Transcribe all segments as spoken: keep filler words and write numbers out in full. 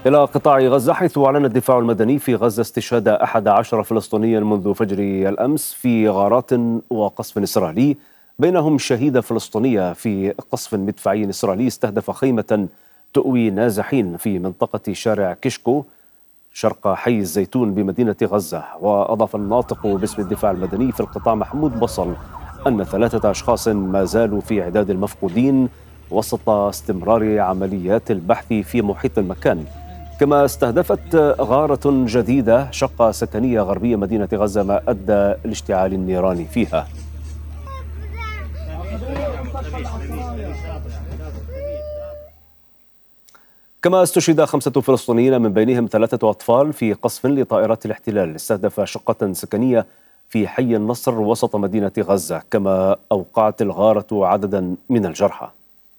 إلى قطاع غزة، حيث أعلن الدفاع المدني في غزة استشهاد أحد عشر فلسطينيا منذ فجر الأمس في غارات وقصف إسرائيلي، بينهم شهيدة فلسطينية في قصف مدفعي إسرائيلي استهدف خيمة تؤوي نازحين في منطقة شارع كشكو شرق حي الزيتون بمدينة غزة. وأضاف الناطق باسم الدفاع المدني في القطاع محمود بصل أن ثلاثة أشخاص ما زالوا في عداد المفقودين وسط استمرار عمليات البحث في محيط المكان. كما استهدفت غارة جديدة شقة سكنية غربية مدينة غزة ما أدى لاشتعال النيران فيها. كما استشهد خمسة فلسطينيين من بينهم ثلاثة أطفال في قصف لطائرات الاحتلال استهدف شقة سكنية في حي النصر وسط مدينة غزة، كما أوقعت الغارة عددا من الجرحى.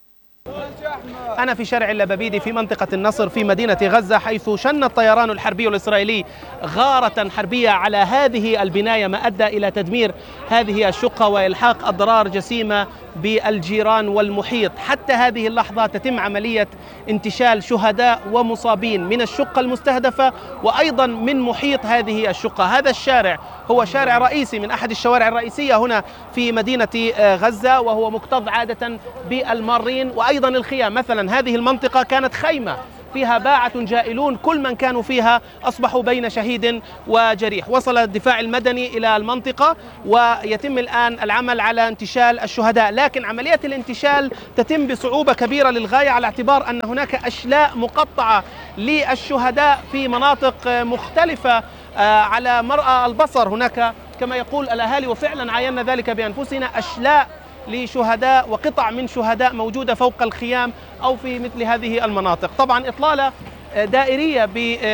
أنا في شارع اللبابيدي في منطقة النصر في مدينة غزة، حيث شن الطيران الحربي الإسرائيلي غارة حربية على هذه البناية ما أدى إلى تدمير هذه الشقة وإلحاق أضرار جسيمة بالجيران والمحيط. حتى هذه اللحظة تتم عملية انتشال شهداء ومصابين من الشقة المستهدفة وأيضا من محيط هذه الشقة. هذا الشارع هو شارع رئيسي من أحد الشوارع الرئيسية هنا في مدينة غزة، وهو مكتظ عادة بالمارين وأيضا الخيام. مثلا هذه المنطقة كانت خيمة فيها باعة جائلون، كل من كانوا فيها أصبحوا بين شهيد وجريح. وصل الدفاع المدني إلى المنطقة ويتم الآن العمل على انتشال الشهداء، لكن عملية الانتشال تتم بصعوبة كبيرة للغاية على اعتبار أن هناك أشلاء مقطعة للشهداء في مناطق مختلفة على مرأى البصر. هناك كما يقول الأهالي وفعلا عاينا ذلك بأنفسنا أشلاء لشهداء وقطع من شهداء موجودة فوق الخيام أو في مثل هذه المناطق. طبعا إطلالة دائرية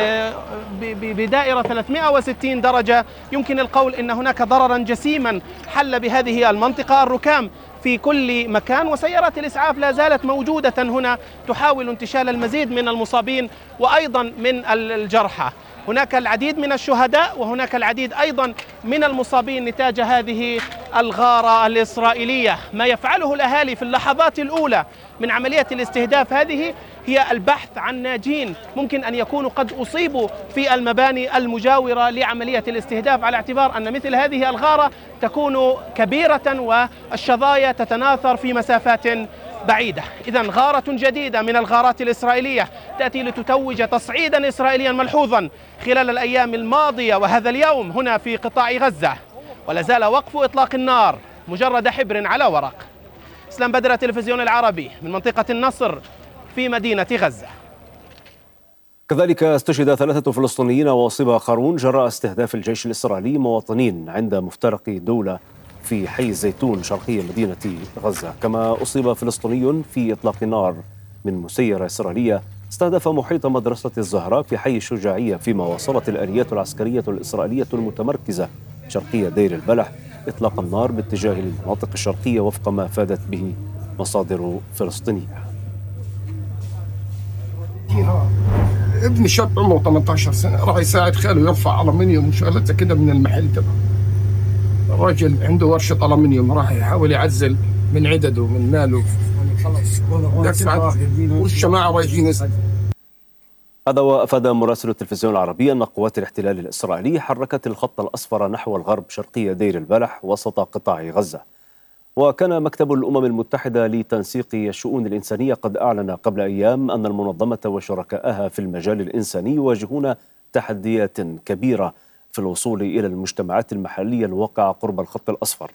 بدائرة ثلاثمئة وستين درجة، يمكن القول إن هناك ضررا جسيما حل بهذه المنطقة. الركام في كل مكان وسيارات الإسعاف لا زالت موجودة هنا تحاول انتشال المزيد من المصابين وأيضا من الجرحى. هناك العديد من الشهداء وهناك العديد أيضا من المصابين نتاج هذه الغارة الإسرائيلية. ما يفعله الأهالي في اللحظات الأولى من عملية الاستهداف هذه هي البحث عن ناجين ممكن أن يكونوا قد أصيبوا في المباني المجاورة لعملية الاستهداف، على اعتبار أن مثل هذه الغارة تكون كبيرة والشظايا تتناثر في مسافات بعيدة. إذن غارة جديدة من الغارات الإسرائيلية تأتي لتتوج تصعيدا إسرائيليا ملحوظا خلال الأيام الماضية وهذا اليوم هنا في قطاع غزة، ولا زال وقف إطلاق النار مجرد حبر على ورق. اسلام بدر، التلفزيون العربي من منطقة النصر في مدينة غزة. كذلك استشهد ثلاثة فلسطينيين وأصيب آخرون جراء استهداف الجيش الإسرائيلي مواطنين عند مفترق دولة في حي الزيتون شرقي مدينة غزة. كما أصيب فلسطيني في إطلاق نار من مسيرة إسرائيلية استهدف محيط مدرسة الزهراء في حي الشجاعية، فيما واصلت الآليات العسكرية الإسرائيلية المتمركزة شرقية دير البلح إطلاق النار باتجاه المناطق الشرقية وفق ما أفادت به مصادر فلسطينية. ابني شاب عمره ثمانية عشر سنة راح يساعد خاله يرفع ألمنيوم وشغلات زي كده من المحل تبعه. الراجل عنده ورشة ألمنيوم راح يحاول يعزل من عدده من ماله، والجماعة رايحين. هذا وأفاد مراسل التلفزيون العربي أن قوات الاحتلال الإسرائيلي حركت الخط الأصفر نحو الغرب شرقي دير البلح وسط قطاع غزة. وكان مكتب الأمم المتحدة لتنسيق الشؤون الإنسانية قد أعلن قبل أيام أن المنظمة وشركائها في المجال الإنساني يواجهون تحديات كبيرة في الوصول إلى المجتمعات المحلية الواقعة قرب الخط الأصفر.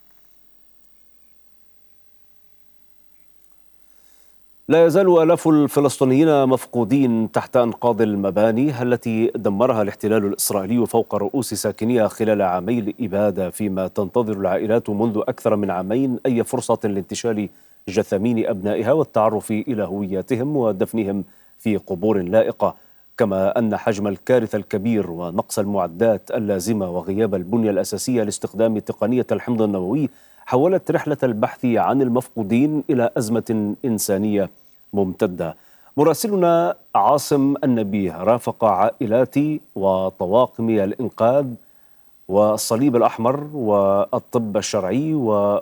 لا يزال آلاف الفلسطينيين مفقودين تحت أنقاض المباني التي دمرها الاحتلال الإسرائيلي فوق رؤوس ساكنيها خلال عامي الإبادة، فيما تنتظر العائلات منذ أكثر من عامين أي فرصة لانتشال جثامين أبنائها والتعرف إلى هوياتهم ودفنهم في قبور لائقة. كما أن حجم الكارثة الكبير ونقص المعدات اللازمة وغياب البنية الأساسية لاستخدام تقنية الحمض النووي حولت رحلة البحث عن المفقودين إلى أزمة إنسانية ممتدة. مراسلنا عاصم النبيه رافق عائلات وطواقم الإنقاذ والصليب الأحمر والطب الشرعي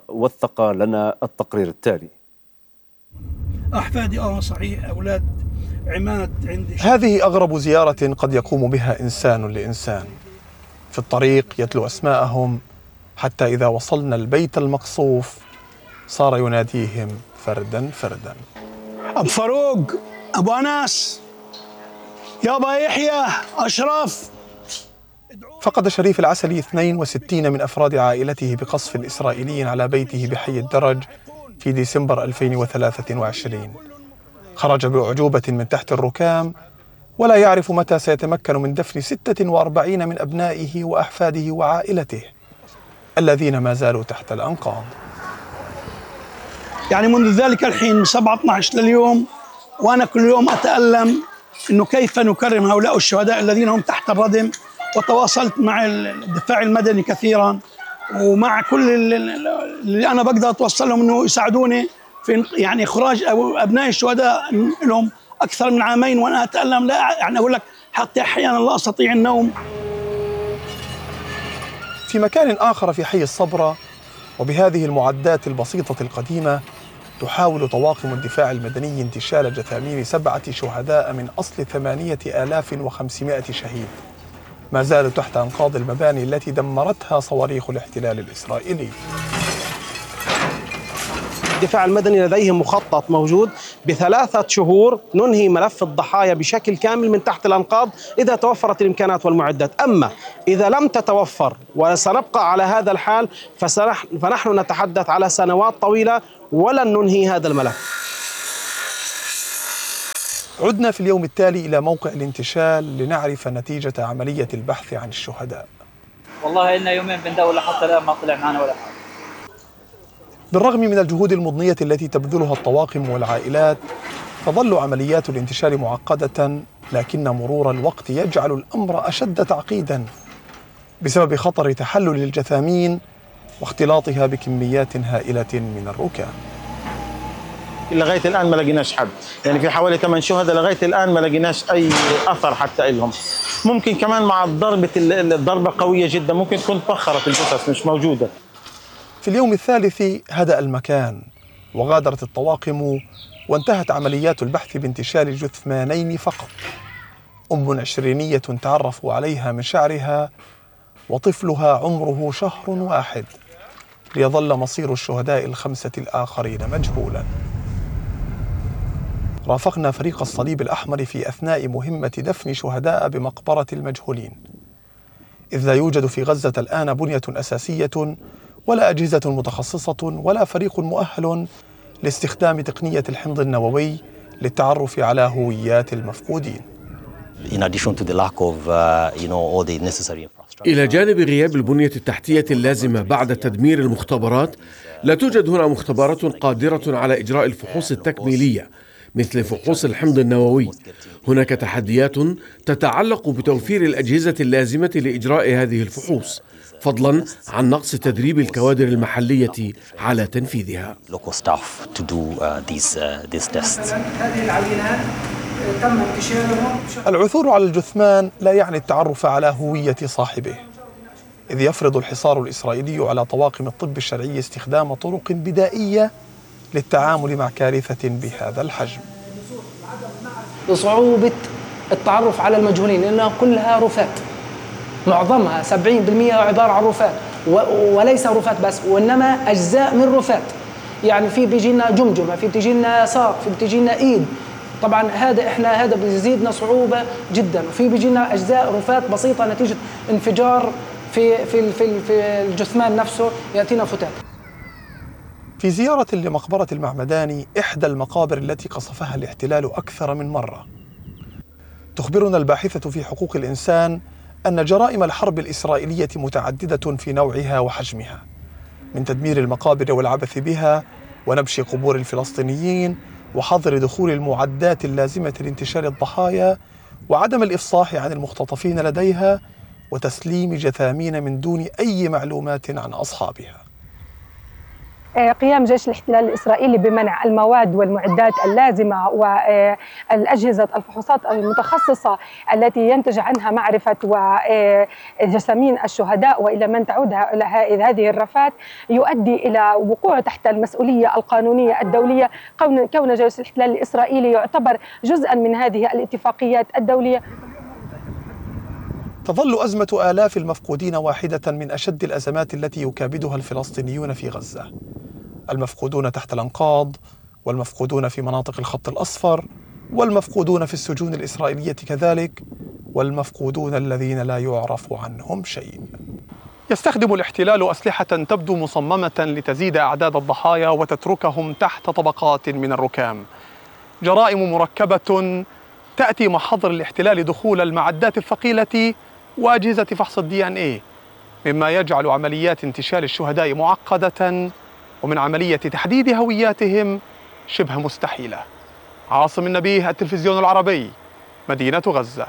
ووثق لنا التقرير التالي. أحفادي آه صحيح أولاد عماد عندي. هذه أغرب زيارة قد يقوم بها إنسان لإنسان. في الطريق يتلو أسماءهم حتى إذا وصلنا البيت المقصوف صار يناديهم فردا فردا. أبو فاروق، أبو أنس، يابا يحيى، أشرف. فقد شريف العسلي اثنين وستين من أفراد عائلته بقصف إسرائيلي على بيته بحي الدرج في ديسمبر ألفين وثلاثة وعشرين. خرج بأعجوبة من تحت الركام ولا يعرف متى سيتمكن من دفن ستة وأربعين من أبنائه وأحفاده وعائلته الذين ما زالوا تحت الأنقاض. يعني منذ ذلك الحين من سبعة اثنا عشر لليوم وأنا كل يوم أتألم إنه كيف نكرم هؤلاء الشهداء الذين هم تحت الردم. وتواصلت مع الدفاع المدني كثيرا ومع كل اللي أنا بقدر أتوصل لهم إنه يساعدوني في يعني إخراج أبناء الشهداء لهم أكثر من عامين وأنا أتألم. لا يعني أقول لك حتى أحيانا لا أستطيع النوم. في مكان آخر في حي الصبرة وبهذه المعدات البسيطة القديمة تحاول طواقم الدفاع المدني انتشال جثامين سبعة شهداء من أصل ثمانية آلاف وخمسمائة شهيد ما زالوا تحت أنقاض المباني التي دمرتها صواريخ الاحتلال الإسرائيلي. الدفاع المدني لديه مخطط موجود بثلاثة شهور ننهي ملف الضحايا بشكل كامل من تحت الأنقاض إذا توفرت الإمكانات والمعدات. أما إذا لم تتوفر وسنبقى على هذا الحال فنحن نتحدث على سنوات طويلة ولن ننهي هذا الملف. عدنا في اليوم التالي إلى موقع الانتشال لنعرف نتيجة عملية البحث عن الشهداء. والله إلنا يومين بندور لحتى الآن ما طلع معنا ولا حاجة. بالرغم من الجهود المضنية التي تبذلها الطواقم والعائلات تظل عمليات الانتشال معقدة، لكن مرور الوقت يجعل الأمر أشد تعقيدا بسبب خطر تحلل الجثامين واختلاطها بكميات هائلة من الركام. لغاية الآن ما لقيناش حد، يعني في حوالي ثمان شهداء لغاية الآن ما لقيناش أي أثر حتى لهم. ممكن كمان مع ضربة الضربة قوية جدا ممكن تكون تبخرت الجثث مش موجودة. في اليوم الثالث هدأ المكان وغادرت الطواقم وانتهت عمليات البحث بانتشال جثمانين فقط، أم عشرينية تعرفوا عليها من شعرها وطفلها عمره شهر واحد، ليظل مصير الشهداء الخمسة الآخرين مجهولا. رافقنا فريق الصليب الأحمر في أثناء مهمة دفن شهداء بمقبرة المجهولين، إذ لا يوجد في غزة الآن بنية أساسية ولا أجهزة متخصصة ولا فريق مؤهل لاستخدام تقنية الحمض النووي للتعرف على هويات المفقودين. إلى جانب غياب البنية التحتية اللازمة بعد تدمير المختبرات، لا توجد هنا مختبرات قادرة على إجراء الفحوص التكميلية مثل فحوص الحمض النووي. هناك تحديات تتعلق بتوفير الأجهزة اللازمة لإجراء هذه الفحوص، فضلا عن نقص تدريب الكوادر المحلية على تنفيذها. هذه العينات تم انتشالها. العثور على الجثمان لا يعني التعرف على هوية صاحبه، إذ يفرض الحصار الإسرائيلي على طواقم الطب الشرعي استخدام طرق بدائية للتعامل مع كارثة بهذا الحجم. صعوبة التعرف على المجهولين لأنها كلها رفات، معظمها سبعين بالمئة عبارة عن رفات، وليس رفات بس وإنما أجزاء من رفات. يعني في بيجينا جمجمة، في بتجينا ساق، في بتجينا إيد. طبعا هذا إحنا هذا بيزيدنا صعوبة جدا. وفي بيجينا أجزاء رفات بسيطة نتيجة انفجار في في في, في الجثمان نفسه يأتينا فتات. في زيارة لمقبرة المعمداني، إحدى المقابر التي قصفها الاحتلال أكثر من مرة، تخبرنا الباحثة في حقوق الإنسان أن جرائم الحرب الإسرائيلية متعددة في نوعها وحجمها، من تدمير المقابر والعبث بها ونبش قبور الفلسطينيين وحظر دخول المعدات اللازمة لانتشال الضحايا وعدم الإفصاح عن المختطفين لديها وتسليم جثامين من دون أي معلومات عن أصحابها. قيام جيش الاحتلال الإسرائيلي بمنع المواد والمعدات اللازمة والأجهزة الفحوصات المتخصصة التي ينتج عنها معرفة وجسامين الشهداء وإلى من تعود هذه الرفات، يؤدي إلى وقوع تحت المسؤولية القانونية الدولية، كون جيش الاحتلال الإسرائيلي يعتبر جزءا من هذه الاتفاقيات الدولية. تظل أزمة آلاف المفقودين واحدة من أشد الأزمات التي يكابدها الفلسطينيون في غزة. المفقودون تحت الأنقاض، والمفقودون في مناطق الخط الأصفر، والمفقودون في السجون الإسرائيلية كذلك، والمفقودون الذين لا يعرف عنهم شيء. يستخدم الاحتلال أسلحة تبدو مصممة لتزيد أعداد الضحايا وتتركهم تحت طبقات من الركام. جرائم مركبة تأتي محظر الاحتلال دخول المعدات الثقيلة وأجهزة فحص الدي ان ايه، مما يجعل عمليات انتشال الشهداء معقدة ومن عملية تحديد هوياتهم شبه مستحيلة. عاصم النبيه، التلفزيون العربي، مدينة غزة.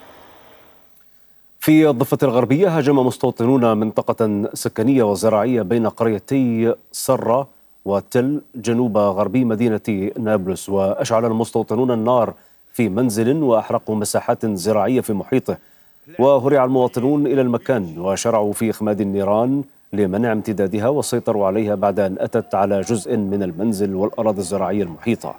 في الضفة الغربية هاجم مستوطنون منطقة سكنية وزراعية بين قريتي سرة وتل جنوب غربي مدينة نابلس، وأشعل المستوطنون النار في منزل وأحرقوا مساحات زراعية في محيطه، وهرع المواطنون إلى المكان وشرعوا في إخماد النيران لمنع امتدادها، وسيطروا عليها بعد أن أتت على جزء من المنزل والأراضي الزراعية المحيطة.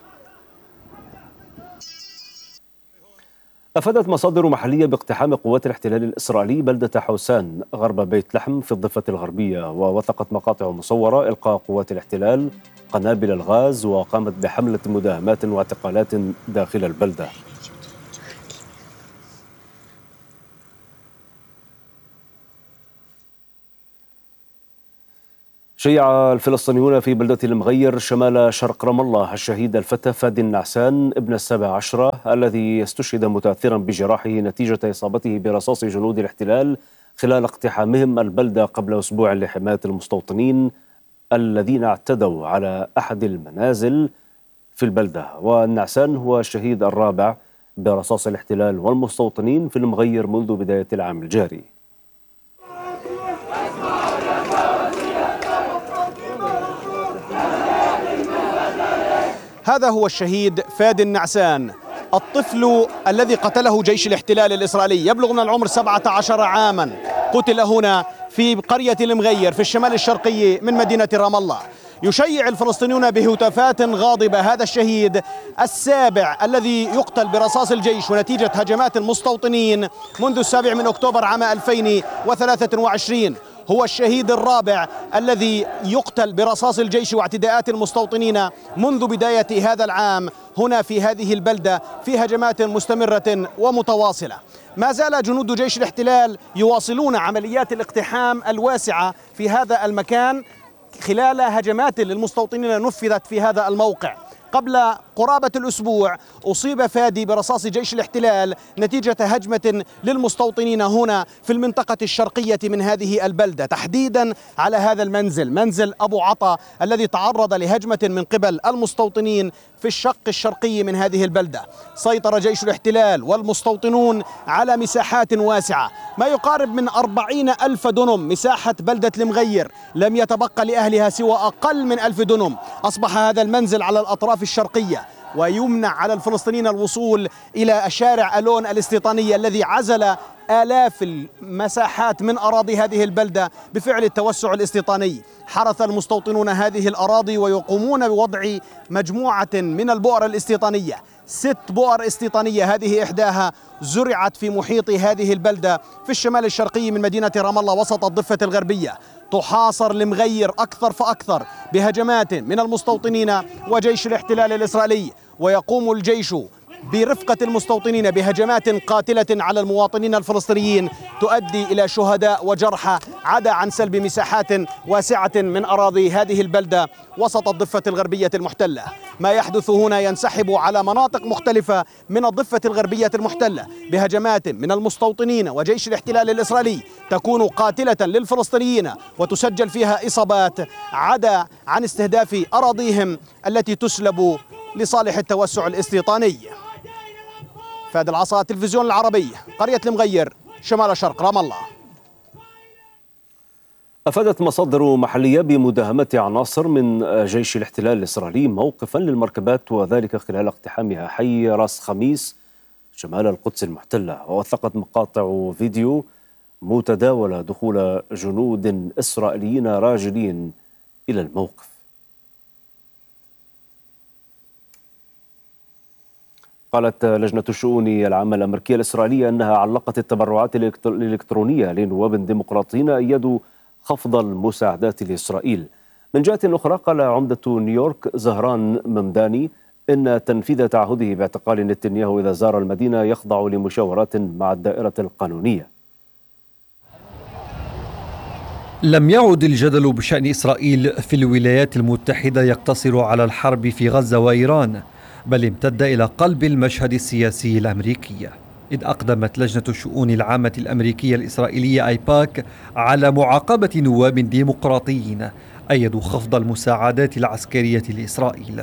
أفادت مصادر محلية باقتحام قوات الاحتلال الإسرائيلي بلدة حوسان غرب بيت لحم في الضفة الغربية، ووثقت مقاطع مصورة إلقاء قوات الاحتلال قنابل الغاز، وقامت بحملة مداهمات واعتقالات داخل البلدة. شيع الفلسطينيون في بلدة المغير شمال شرق رام الله الشهيد الفتى فادي النعسان ابن السابع عشرة الذي استشهد متأثرا بجراحه نتيجة إصابته برصاص جنود الاحتلال خلال اقتحامهم البلدة قبل أسبوع لحماية المستوطنين الذين اعتدوا على أحد المنازل في البلدة. والنعسان هو الشهيد الرابع برصاص الاحتلال والمستوطنين في المغير منذ بداية العام الجاري. هذا هو الشهيد فادي النعسان، الطفل الذي قتله جيش الاحتلال الإسرائيلي، يبلغ من العمر سبعة عشر عاما، قتل هنا في قرية المغير في الشمال الشرقي من مدينة رام الله. يشيع الفلسطينيون بهتافات غاضبة هذا الشهيد السابع الذي يقتل برصاص الجيش ونتيجة هجمات المستوطنين منذ السابع من أكتوبر عام ألفين وثلاثة وعشرين. هو الشهيد الرابع الذي يقتل برصاص الجيش واعتداءات المستوطنين منذ بداية هذا العام هنا في هذه البلدة في هجمات مستمرة ومتواصلة. ما زال جنود جيش الاحتلال يواصلون عمليات الاقتحام الواسعة في هذا المكان خلال هجمات للمستوطنين نفذت في هذا الموقع. قبل قرابة الأسبوع أصيب فادي برصاص جيش الاحتلال نتيجة هجمة للمستوطنين هنا في المنطقة الشرقية من هذه البلدة، تحديدا على هذا المنزل، منزل أبو عطا الذي تعرض لهجمة من قبل المستوطنين في الشق الشرقي من هذه البلدة. سيطر جيش الاحتلال والمستوطنون على مساحات واسعة، ما يقارب من أربعين ألف دنم مساحة بلدة المغير، لم يتبقى لأهلها سوى أقل من ألف دنم. أصبح هذا المنزل على الأطراف الشرقية ويمنع على الفلسطينيين الوصول إلى شارع ألون الاستيطانية الذي عزل آلاف المساحات من أراضي هذه البلدة بفعل التوسع الاستيطاني. حرث المستوطنون هذه الأراضي ويقومون بوضع مجموعة من البؤر الاستيطانية، ست بؤر استيطانية، هذه إحداها زرعت في محيط هذه البلدة في الشمال الشرقي من مدينة رام الله وسط الضفة الغربية. تحاصر المغير أكثر فأكثر بهجمات من المستوطنين وجيش الاحتلال الإسرائيلي، ويقوم الجيش برفقة المستوطنين بهجمات قاتلة على المواطنين الفلسطينيين تؤدي إلى شهداء وجرحى، عدا عن سلب مساحات واسعة من أراضي هذه البلدة وسط الضفة الغربية المحتلة. ما يحدث هنا ينسحب على مناطق مختلفة من الضفة الغربية المحتلة بهجمات من المستوطنين وجيش الاحتلال الإسرائيلي تكون قاتلة للفلسطينيين وتسجل فيها إصابات، عدا عن استهداف أراضيهم التي تسلب لصالح التوسع الاستيطاني. فادي العصا، التلفزيون العربي، قرية المغير، شمال شرق رام الله. أفادت مصادر محلية بمداهمة عناصر من جيش الاحتلال الإسرائيلي موقفا للمركبات، وذلك خلال اقتحامها حي راس خميس شمال القدس المحتلة. ووثقت مقاطع فيديو متداولة دخول جنود إسرائيليين راجلين إلى الموقف. قالت لجنة الشؤون العامة الأمريكية الإسرائيلية أنها علقت التبرعات الإلكترونية لنواب ديمقراطيين أيدوا خفض المساعدات لإسرائيل. من جهة أخرى قال عمدة نيويورك زهران ممداني إن تنفيذ تعهده باعتقال نتنياهو إذا زار المدينة يخضع لمشاورات مع الدائرة القانونية. لم يعد الجدل بشأن إسرائيل في الولايات المتحدة يقتصر على الحرب في غزة وإيران، بل امتد إلى قلب المشهد السياسي الأمريكي، إذ أقدمت لجنة الشؤون العامة الأمريكية الإسرائيلية آيباك على معاقبة نواب ديمقراطيين أيدوا خفض المساعدات العسكرية لإسرائيل.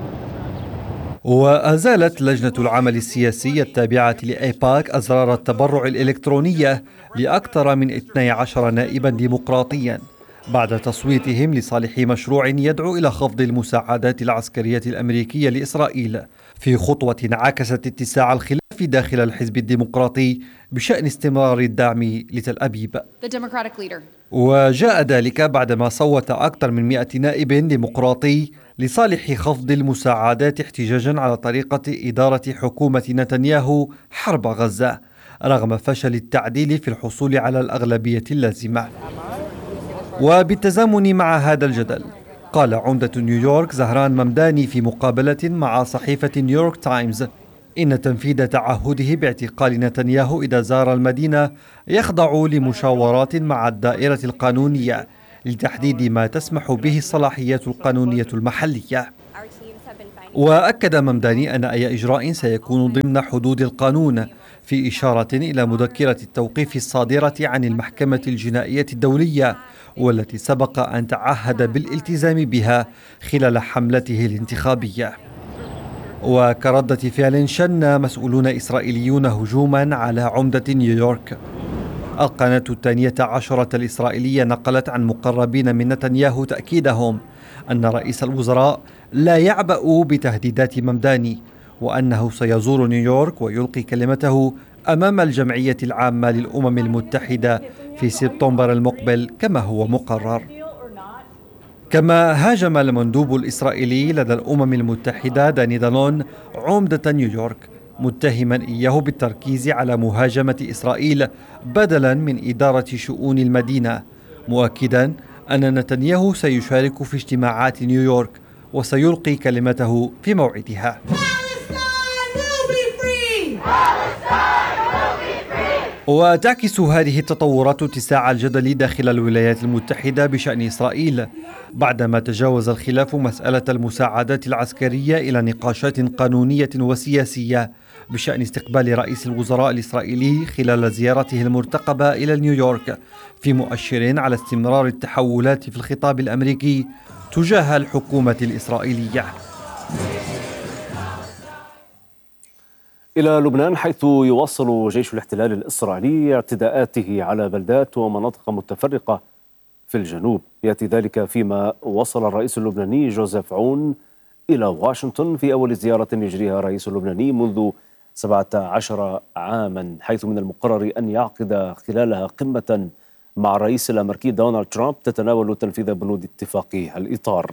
وأزالت لجنة العمل السياسي التابعة لآيباك أزرار التبرع الإلكترونية لأكثر من اثني عشر نائبا ديمقراطيا بعد تصويتهم لصالح مشروع يدعو إلى خفض المساعدات العسكرية الأمريكية لإسرائيل، في خطوة عكست اتساع الخلاف داخل الحزب الديمقراطي بشأن استمرار الدعم لتل أبيب. وجاء ذلك بعدما صوت أكثر من مئة نائب ديمقراطي لصالح خفض المساعدات احتجاجا على طريقة إدارة حكومة نتنياهو حرب غزة، رغم فشل التعديل في الحصول على الأغلبية اللازمة. وبالتزامن مع هذا الجدل، قال عمدة نيويورك زهران ممداني في مقابلة مع صحيفة نيويورك تايمز إن تنفيذ تعهده باعتقال نتنياهو إذا زار المدينة يخضع لمشاورات مع الدائرة القانونية لتحديد ما تسمح به الصلاحيات القانونية المحلية. وأكد ممداني أن أي إجراء سيكون ضمن حدود القانون، في إشارة إلى مذكرة التوقيف الصادرة عن المحكمة الجنائية الدولية والتي سبق أن تعهد بالالتزام بها خلال حملته الانتخابية. وكردة فعل شن مسؤولون إسرائيليون هجوما على عمدة نيويورك. القناة الثانية عشرة الإسرائيلية نقلت عن مقربين من نتنياهو تأكيدهم أن رئيس الوزراء لا يعبأ بتهديدات ممداني، وأنه سيزور نيويورك ويلقي كلمته أمام الجمعية العامة للأمم المتحدة في سبتمبر المقبل كما هو مقرر. كما هاجم المندوب الإسرائيلي لدى الأمم المتحدة داني دالون عمدة نيويورك، متهما إياه بالتركيز على مهاجمة إسرائيل بدلا من إدارة شؤون المدينة، مؤكدا أن نتنياهو سيشارك في اجتماعات نيويورك وسيلقي كلمته في موعدها. وتعكس هذه التطورات اتساع الجدل داخل الولايات المتحدة بشأن إسرائيل، بعدما تجاوز الخلاف مسألة المساعدات العسكرية إلى نقاشات قانونية وسياسية بشأن استقبال رئيس الوزراء الإسرائيلي خلال زيارته المرتقبة إلى نيويورك، في مؤشر على استمرار التحولات في الخطاب الأمريكي تجاه الحكومة الإسرائيلية. إلى لبنان، حيث يواصل جيش الاحتلال الإسرائيلي اعتداءاته على بلدات ومناطق متفرقة في الجنوب. يأتي ذلك فيما وصل الرئيس اللبناني جوزيف عون إلى واشنطن في أول زيارة يجريها الرئيس اللبناني منذ سبعة عشر عاما، حيث من المقرر أن يعقد خلالها قمة مع الرئيس الأمريكي دونالد ترامب تتناول تنفيذ بنود اتفاق الإطار.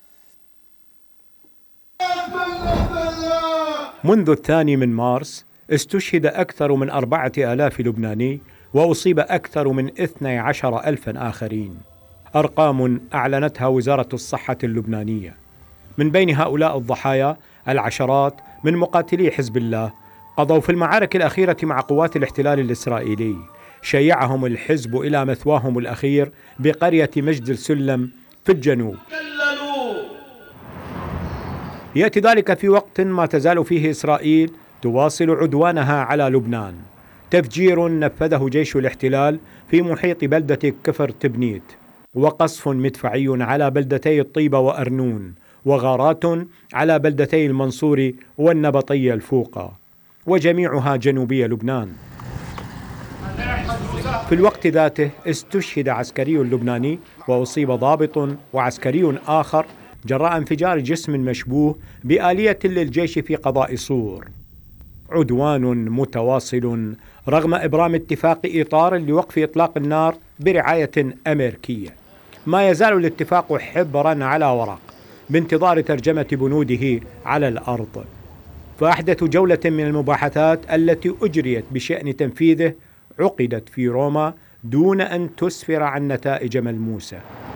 منذ الثاني من مارس استشهد أكثر من أربعة آلاف لبناني وأصيب أكثر من اثني عشر ألفا آخرين، أرقام أعلنتها وزارة الصحة اللبنانية. من بين هؤلاء الضحايا العشرات من مقاتلي حزب الله قضوا في المعارك الأخيرة مع قوات الاحتلال الإسرائيلي، شيعهم الحزب إلى مثواهم الأخير بقرية مجد السلم في الجنوب. يأتي ذلك في وقت ما تزال فيه إسرائيل تواصل عدوانها على لبنان. تفجير نفذه جيش الاحتلال في محيط بلدة كفر تبنيت، وقصف مدفعي على بلدتي الطيبة وأرنون، وغارات على بلدتي المنصوري والنبطية الفوقة، وجميعها جنوبي لبنان. في الوقت ذاته استشهد عسكري لبناني وأصيب ضابط وعسكري آخر جراء انفجار جسم مشبوه بآلية للجيش في قضاء صور. عدوان متواصل رغم إبرام اتفاق إطار لوقف إطلاق النار برعاية أمريكية. ما يزال الاتفاق حبرا على ورق بانتظار ترجمة بنوده على الأرض. فأحدث جولة من المباحثات التي أجريت بشأن تنفيذه عقدت في روما دون أن تسفر عن نتائج ملموسة.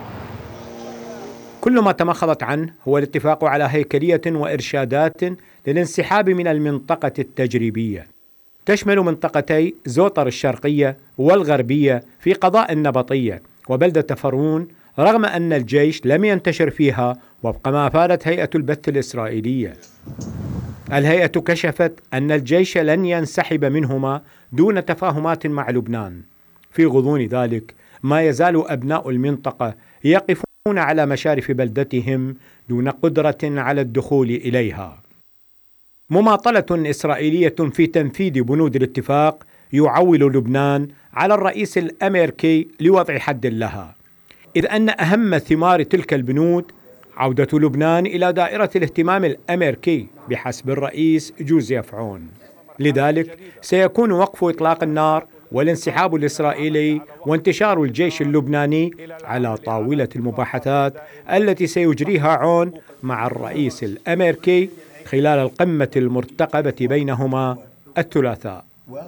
كل ما تمخضت عنه هو الاتفاق على هيكلية وإرشادات للانسحاب من المنطقة التجريبية، تشمل منطقتي زوطر الشرقية والغربية في قضاء النبطية وبلدة فرعون، رغم أن الجيش لم ينتشر فيها وفق ما أفادت هيئة البث الإسرائيلية. الهيئة كشفت أن الجيش لن ينسحب منهما دون تفاهمات مع لبنان. في غضون ذلك ما يزال أبناء المنطقة يقفون على مشارف بلدتهم دون قدرة على الدخول إليها. مماطلة إسرائيلية في تنفيذ بنود الاتفاق يعول لبنان على الرئيس الأمريكي لوضع حد لها، إذ أن أهم ثمار تلك البنود عودة لبنان إلى دائرة الاهتمام الأمريكي بحسب الرئيس جوزيف عون. لذلك سيكون وقف إطلاق النار والانسحاب الإسرائيلي وانتشار الجيش اللبناني على طاولة المباحثات التي سيجريها عون مع الرئيس الأمريكي خلال القمة المرتقبة بينهما الثلاثاء.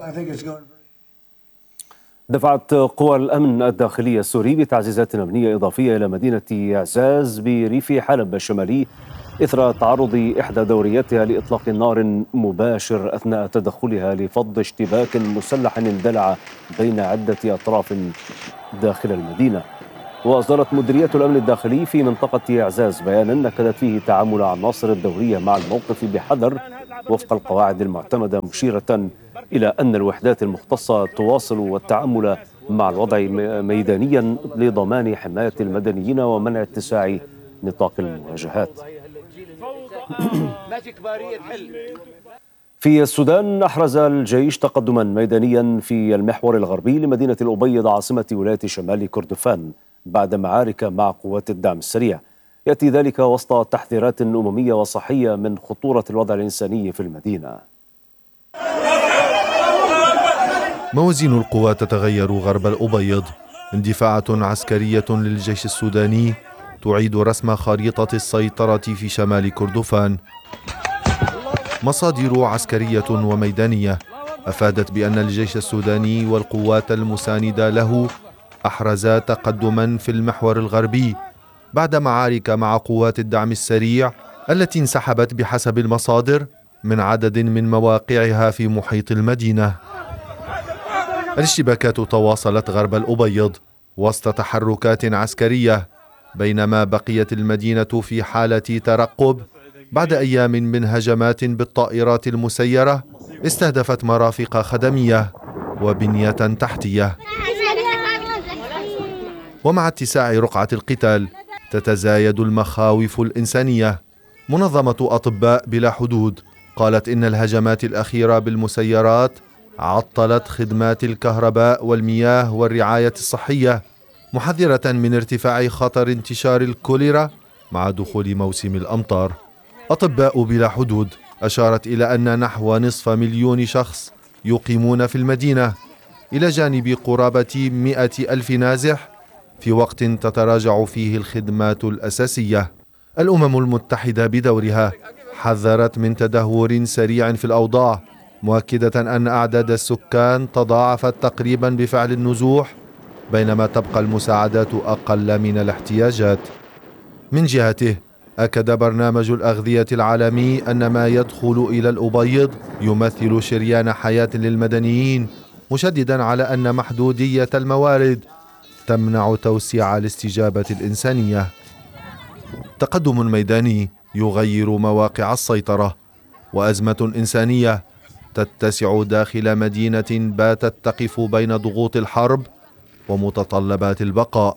دفعت قوى الأمن الداخلي السوري بتعزيزات أمنية إضافية إلى مدينة عزاز بريف حلب الشمالي إثر تعرض إحدى دورياتها لإطلاق نار مباشر أثناء تدخلها لفض اشتباك مسلح اندلع بين عدة أطراف داخل المدينة. وأصدرت مديرية الأمن الداخلي في منطقة عزاز بيانا نكدت فيه تعامل عناصر الدورية مع الموقف بحذر وفق القواعد المعتمدة، مشيرة إلى أن الوحدات المختصة تواصل التعامل مع الوضع ميدانيا لضمان حماية المدنيين ومنع اتساع نطاق المواجهات. في السودان أحرز الجيش تقدما ميدانيا في المحور الغربي لمدينة الأبيض عاصمة ولاية شمال كردفان بعد معارك مع قوات الدعم السريع. يأتي ذلك وسط تحذيرات أممية وصحية من خطورة الوضع الإنساني في المدينة. موازين القوى تتغير غرب الأبيض. اندفاعات عسكرية للجيش السوداني تعيد رسم خريطة السيطرة في شمال كردفان. مصادر عسكرية وميدانية أفادت بأن الجيش السوداني والقوات المساندة له أحرزا تقدما في المحور الغربي بعد معارك مع قوات الدعم السريع التي انسحبت بحسب المصادر من عدد من مواقعها في محيط المدينة. الاشتباكات تواصلت غرب الأبيض وسط تحركات عسكرية، بينما بقيت المدينة في حالة ترقب بعد أيام من هجمات بالطائرات المسيرة استهدفت مرافق خدمية وبنية تحتية. ومع اتساع رقعة القتال تتزايد المخاوف الإنسانية. منظمة أطباء بلا حدود قالت إن الهجمات الأخيرة بالمسيرات عطلت خدمات الكهرباء والمياه والرعاية الصحية، محذرة من ارتفاع خطر انتشار الكوليرا مع دخول موسم الأمطار. أطباء بلا حدود أشارت إلى أن نحو نصف مليون شخص يقيمون في المدينة إلى جانب قرابة مئة ألف نازح في وقت تتراجع فيه الخدمات الأساسية. الأمم المتحدة بدورها حذرت من تدهور سريع في الأوضاع، مؤكدة أن أعداد السكان تضاعفت تقريبا بفعل النزوح، بينما تبقى المساعدات أقل من الاحتياجات. من جهته أكد برنامج الأغذية العالمي أن ما يدخل إلى الأبيض يمثل شريان حياة للمدنيين، مشددا على أن محدودية الموارد تمنع توسيع الاستجابة الإنسانية. تقدم ميداني يغير مواقع السيطرة، وأزمة إنسانية تتسع داخل مدينة باتت تقف بين ضغوط الحرب ومتطلبات البقاء.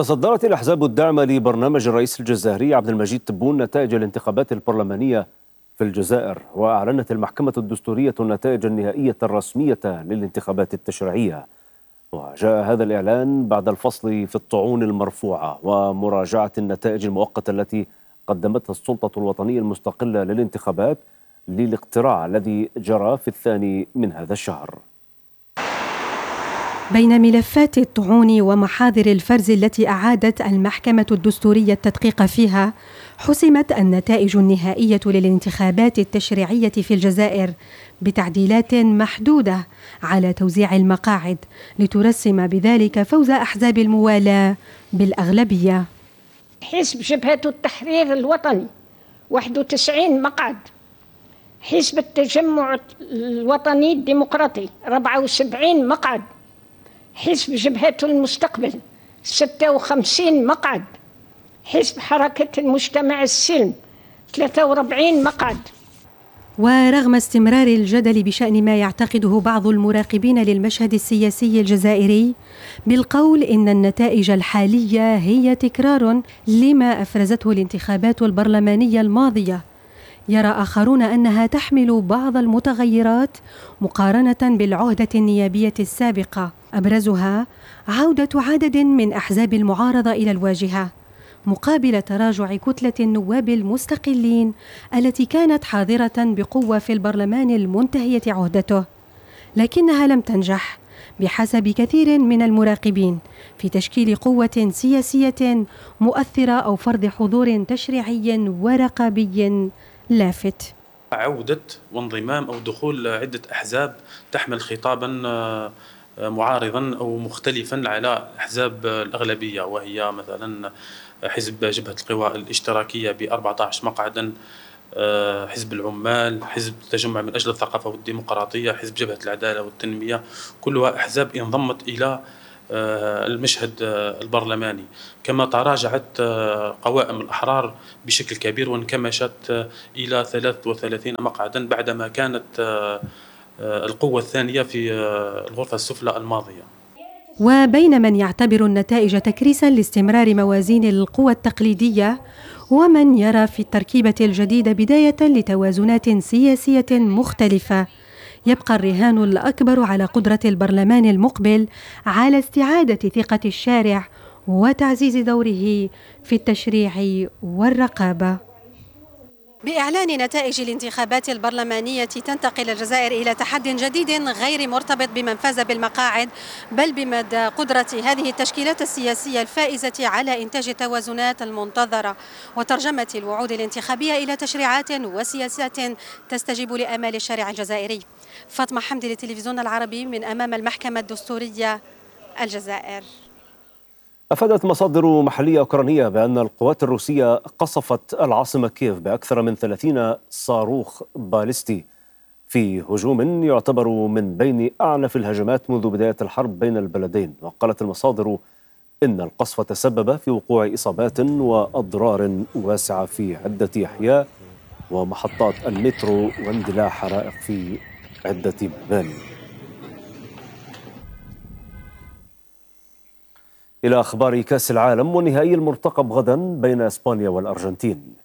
تصدرت الأحزاب الداعمة لبرنامج الرئيس الجزائري عبد المجيد تبون نتائج الانتخابات البرلمانية في الجزائر. وأعلنت المحكمة الدستورية النتائج النهائية الرسمية للانتخابات التشريعية، وجاء هذا الإعلان بعد الفصل في الطعون المرفوعة ومراجعة النتائج المؤقتة التي قدمتها السلطة الوطنية المستقلة للانتخابات للاقتراع الذي جرى في الثاني من هذا الشهر. بين ملفات الطعون ومحاضر الفرز التي أعادت المحكمة الدستورية التدقيق فيها، حسمت النتائج النهائية للانتخابات التشريعية في الجزائر بتعديلات محدودة على توزيع المقاعد، لترسم بذلك فوز أحزاب الموالاة بالأغلبية. حزب جبهة التحرير الوطني واحد وتسعين مقعد، حزب التجمع الوطني الديمقراطي أربعة وسبعين مقعد، حزب جبهة المستقبل ستة وخمسين مقعد، حزب حركة المجتمع السلم ثلاثة وأربعين مقعد. ورغم استمرار الجدل بشأن ما يعتقده بعض المراقبين للمشهد السياسي الجزائري بالقول إن النتائج الحالية هي تكرار لما أفرزته الانتخابات البرلمانية الماضية، يرى آخرون أنها تحمل بعض المتغيرات مقارنة بالعهدة النيابية السابقة، أبرزها عودة عدد من أحزاب المعارضة إلى الواجهة مقابل تراجع كتلة النواب المستقلين التي كانت حاضرة بقوة في البرلمان المنتهية عهدته، لكنها لم تنجح بحسب كثير من المراقبين في تشكيل قوة سياسية مؤثرة أو فرض حضور تشريعي ورقابي لافت. عودة وانضمام أو دخول عدة أحزاب تحمل خطابا معارضا أو مختلفا على أحزاب الأغلبية، وهي مثلا حزب جبهة القوى الاشتراكية ب أربعة عشر مقعدا، حزب العمال، حزب التجمع من أجل الثقافة والديمقراطية، حزب جبهة العدالة والتنمية، كلها أحزاب انضمت إلى المشهد البرلماني. كما تراجعت قوائم الأحرار بشكل كبير وانكمشت إلى ثلاثة وثلاثين مقعدا بعدما كانت القوة الثانية في الغرفة السفلى الماضية. وبين من يعتبر النتائج تكريسا لاستمرار موازين القوى التقليدية، ومن يرى في التركيبة الجديدة بداية لتوازنات سياسية مختلفة، يبقى الرهان الأكبر على قدرة البرلمان المقبل على استعادة ثقة الشارع وتعزيز دوره في التشريع والرقابة. بإعلان نتائج الانتخابات البرلمانية تنتقل الجزائر إلى تحد جديد غير مرتبط بمن فاز بالمقاعد، بل بمدى قدرة هذه التشكيلات السياسية الفائزة على إنتاج التوازنات المنتظرة وترجمة الوعود الانتخابية إلى تشريعات وسياسات تستجيب لآمال الشارع الجزائري. فاطمة حمدي للتلفزيون العربي من أمام المحكمة الدستورية الجزائر. أفادت مصادر محلية أوكرانية بأن القوات الروسية قصفت العاصمة كييف بأكثر من ثلاثين صاروخ باليستي في هجوم يعتبر من بين أعنف الهجمات منذ بداية الحرب بين البلدين. وقالت المصادر إن القصف تسبب في وقوع إصابات وأضرار واسعة في عدة أحياء ومحطات المترو واندلاع حرائق في عدة مباني. إلى أخبار كأس العالم، والنهائي المرتقب غدا بين إسبانيا والأرجنتين.